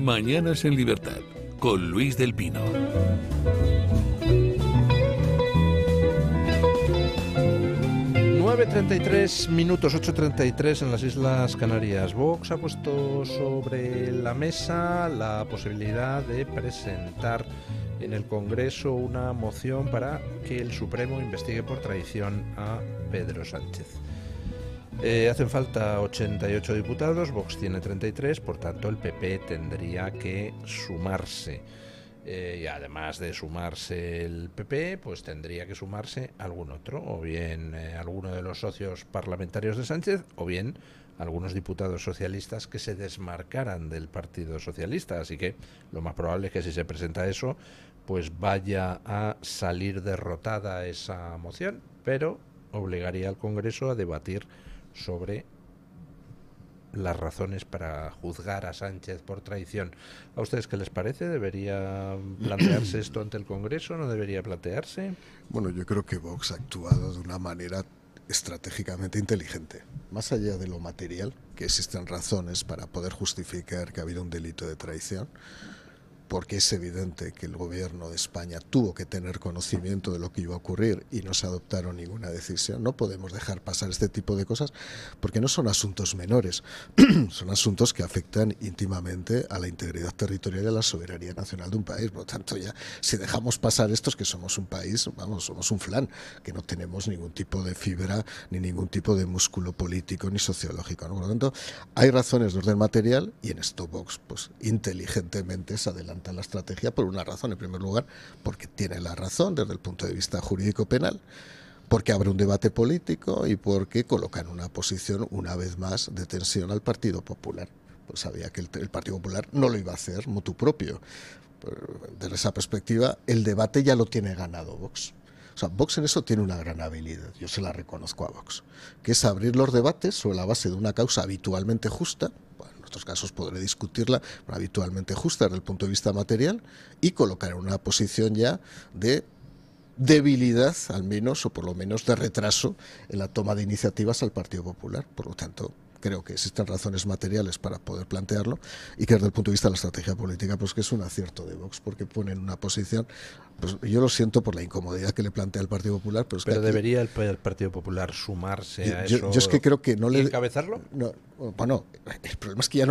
Mañanas en Libertad, con Luis del Pino. 9:33 minutos, 8:33 en las Islas Canarias. Vox ha puesto sobre la mesa la posibilidad de presentar en el Congreso una moción para que el Supremo investigue por traición a Pedro Sánchez. Hacen falta 88 diputados, Vox tiene 33, por tanto el PP tendría que sumarse. Y además de sumarse el PP, pues tendría que sumarse algún otro, o bien alguno de los socios parlamentarios de Sánchez, o bien algunos diputados socialistas que se desmarcaran del Partido Socialista. Así que lo más probable es que si se presenta eso, pues vaya a salir derrotada esa moción, pero obligaría al Congreso a debatir sobre las razones para juzgar a Sánchez por traición. ¿A ustedes qué les parece? ¿Debería plantearse esto ante el Congreso? ¿No debería plantearse? Bueno, yo creo que Vox ha actuado de una manera estratégicamente inteligente. Más allá de lo material, que existen razones para poder justificar que ha habido un delito de traición, porque es evidente que el gobierno de España tuvo que tener conocimiento de lo que iba a ocurrir y no se adoptaron ninguna decisión. No podemos dejar pasar este tipo de cosas porque no son asuntos menores, son asuntos que afectan íntimamente a la integridad territorial y a la soberanía nacional de un país. Por lo tanto, ya si dejamos pasar estos, que somos un país, vamos, somos un flan, que no tenemos ningún tipo de fibra ni ningún tipo de músculo político ni sociológico, ¿no? Por lo tanto, hay razones de orden material y en esto Vox, pues inteligentemente se adelanta la estrategia por una razón. En primer lugar, porque tiene la razón desde el punto de vista jurídico-penal, porque abre un debate político y porque coloca en una posición, una vez más, de tensión al Partido Popular. Pues sabía que el Partido Popular no lo iba a hacer motu propio. Desde esa perspectiva, el debate ya lo tiene ganado Vox. O sea, Vox en eso tiene una gran habilidad, yo se la reconozco a Vox, que es abrir los debates sobre la base de una causa habitualmente justa. Bueno, en otros casos podré discutirla, pero habitualmente justa desde el punto de vista material, y colocar en una posición ya de debilidad, al menos, o por lo menos de retraso en la toma de iniciativas al Partido Popular. Por lo tanto, creo que existen razones materiales para poder plantearlo y que desde el punto de vista de la estrategia política, pues que es un acierto de Vox, porque pone en una posición, pues yo lo siento por la incomodidad que le plantea el Partido Popular, pero, pero aquí, ¿debería el Partido Popular sumarse a eso? Yo es que creo que no ¿Y le... encabezarlo? No, bueno, el problema es que ya no